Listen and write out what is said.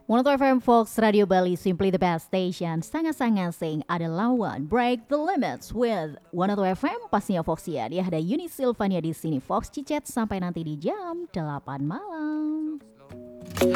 102 FM Fox Radio Bali, simply the best station. Sangat-sangat sing ada lawan. Break the limits with 102 FM. Pastinya Fox ya. Dia ada Yuni Silvania di sini. Fox Cicet sampai nanti di jam 8 malam.